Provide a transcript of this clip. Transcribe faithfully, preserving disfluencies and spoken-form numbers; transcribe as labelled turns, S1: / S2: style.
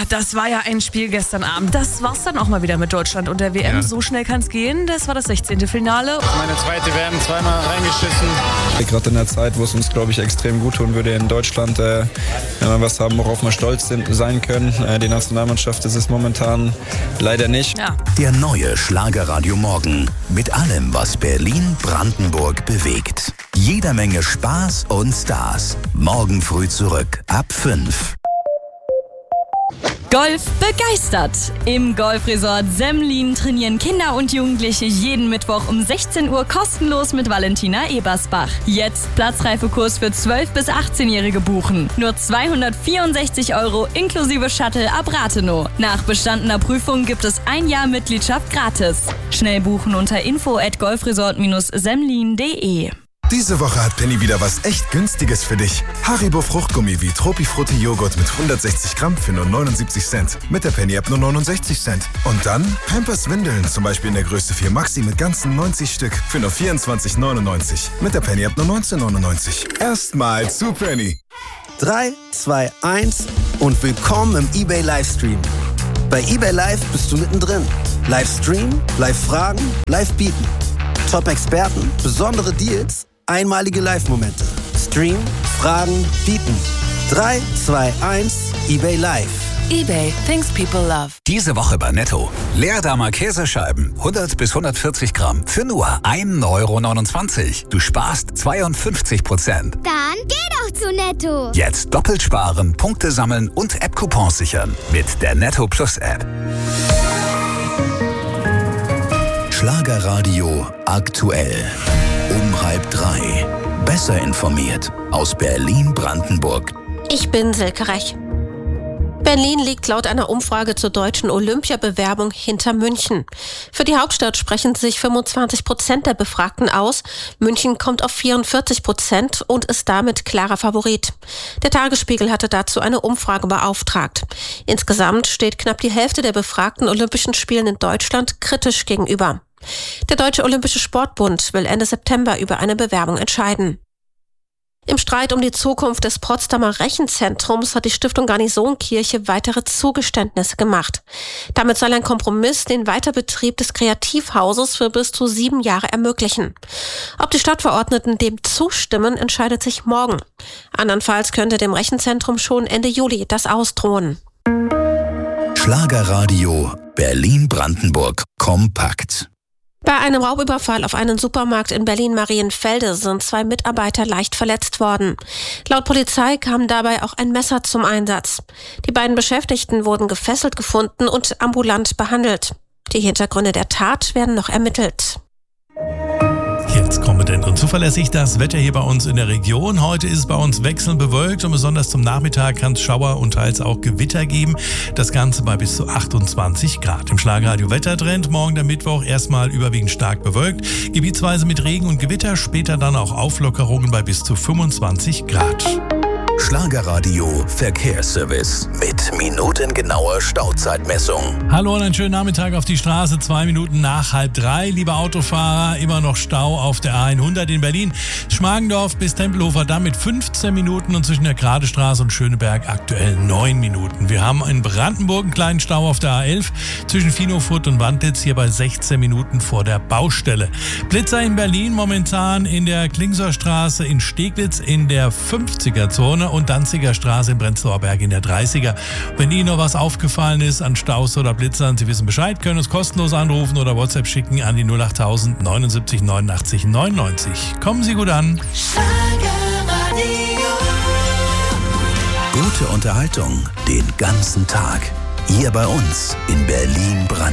S1: das war ja ein Spiel gestern Abend. Das war's dann auch mal wieder mit Deutschland und der W M. Ja. So schnell kann's gehen. Das war das sechzehnte Finale.
S2: Meine zweite W M, zweimal reingeschissen.
S3: Gerade in der Zeit, wo es uns, glaube ich, extrem gut tun würde in Deutschland, äh, wenn wir was haben, worauf wir stolz sind, sein können. Äh, die Nationalmannschaft ist es momentan leider nicht.
S1: Ja.
S4: Der neue Schlagerradio Morgen mit allem, was Berlin, Brandenburg bewegt. Jeder Menge Spaß und Stars. Morgen früh zurück ab fünf.
S5: Golf begeistert. Im Golfresort Semlin trainieren Kinder und Jugendliche jeden Mittwoch um sechzehn Uhr kostenlos mit Valentina Ebersbach. Jetzt Platzreifekurs für zwölf- bis achtzehnjährige buchen. Nur zweihundertvierundsechzig Euro inklusive Shuttle ab Rathenow. Nach bestandener Prüfung gibt es ein Jahr Mitgliedschaft gratis. Schnell buchen unter info at golfresort semlin punkt de.
S6: Diese Woche hat Penny wieder was echt Günstiges für dich. Haribo Fruchtgummi wie Tropifrutti Joghurt mit hundertsechzig Gramm für nur neunundsiebzig Cent. Mit der Penny-App nur neunundsechzig Cent. Und dann Pampers Windeln, zum Beispiel in der Größe vier Maxi mit ganzen neunzig Stück für nur vierundzwanzig neunundneunzig. Mit der Penny-App nur neunzehn neunundneunzig. Erstmal zu Penny.
S7: drei, zwei, eins und willkommen im eBay Livestream. Bei eBay Live bist du mittendrin. Livestream, Live-Fragen, Live-Bieten. Top-Experten, besondere Deals, einmalige Live-Momente. Stream, Fragen, Bieten. drei, zwei, eins, eBay Live.
S1: eBay, things people love.
S4: Diese Woche bei Netto. Leerdamer Käsescheiben, hundert bis hundertvierzig Gramm für nur ein Euro neunundzwanzig. Du sparst zweiundfünfzig Prozent.
S8: Dann geh doch zu Netto.
S4: Jetzt doppelt sparen, Punkte sammeln und App-Coupons sichern mit der Netto Plus App. Schlagerradio aktuell. Um halb drei. Besser informiert aus Berlin-Brandenburg.
S9: Ich bin Silke Rech. Berlin liegt laut einer Umfrage zur deutschen Olympiabewerbung hinter München. Für die Hauptstadt sprechen sich fünfundzwanzig Prozent der Befragten aus. München kommt auf vierundvierzig Prozent und ist damit klarer Favorit. Der Tagesspiegel hatte dazu eine Umfrage beauftragt. Insgesamt steht knapp die Hälfte der befragten Olympischen Spielen in Deutschland kritisch gegenüber. Der Deutsche Olympische Sportbund will Ende September über eine Bewerbung entscheiden. Im Streit um die Zukunft des Potsdamer Rechenzentrums hat die Stiftung Garnisonkirche weitere Zugeständnisse gemacht. Damit soll ein Kompromiss den Weiterbetrieb des Kreativhauses für bis zu sieben Jahre ermöglichen. Ob die Stadtverordneten dem zustimmen, entscheidet sich morgen. Andernfalls könnte dem Rechenzentrum schon Ende Juli das ausdrohen.
S4: Schlagerradio Berlin-Brandenburg kompakt.
S9: Bei einem Raubüberfall auf einen Supermarkt in Berlin-Marienfelde sind zwei Mitarbeiter leicht verletzt worden. Laut Polizei kam dabei auch ein Messer zum Einsatz. Die beiden Beschäftigten wurden gefesselt gefunden und ambulant behandelt. Die Hintergründe der Tat werden noch ermittelt.
S10: Jetzt kompetent und zuverlässig das Wetter hier bei uns in der Region. Heute ist es bei uns wechselnd bewölkt und besonders zum Nachmittag kann es Schauer und teils auch Gewitter geben. Das Ganze bei bis zu achtundzwanzig Grad. Im Schlagerradio Wettertrend morgen der Mittwoch erstmal überwiegend stark bewölkt. Gebietsweise mit Regen und Gewitter, später dann auch Auflockerungen bei bis zu fünfundzwanzig Grad.
S4: Schlagerradio Verkehrsservice mit minutengenauer Stauzeitmessung.
S10: Hallo und einen schönen Nachmittag auf die Straße. Zwei Minuten nach halb drei. Liebe Autofahrer, immer noch Stau auf der A hundert in Berlin. Schmargendorf bis Tempelhofer Damm mit fünfzehn Minuten und zwischen der Gradestraße und Schöneberg aktuell neun Minuten. Wir haben in Brandenburg einen kleinen Stau auf der A elf zwischen Finofurt und Wandlitz hier bei sechzehn Minuten vor der Baustelle. Blitzer in Berlin momentan in der Klingser Straße in Steglitz in der fünfziger Zone und Danziger Straße in Prenzlauer Berg in der dreißiger. Wenn Ihnen noch was aufgefallen ist an Staus oder Blitzern, Sie wissen Bescheid, können uns kostenlos anrufen oder WhatsApp schicken an die null acht tausend neunundsiebzig neunundachtzig neunundneunzig. Kommen Sie gut an.
S4: Gute Unterhaltung den ganzen Tag. Hier bei uns in Berlin-Brandenburg.